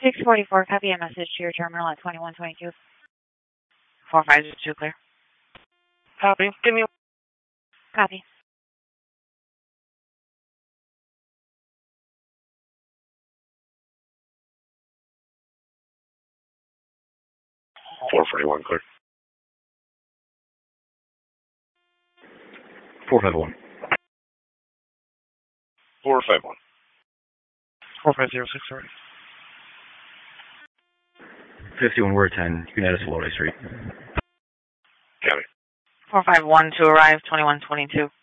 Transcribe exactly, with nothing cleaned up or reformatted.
six forty-four, copy a message to your terminal at twenty-one twenty-two. four five zero two, clear. Copy. Give me. Copy. four forty-one, clear. four five one. four five one. four five zero six, sorry. fifty-one, we're at ten. You can add us to Lodi Street. Copy. four five one to arrive, twenty-one twenty-two.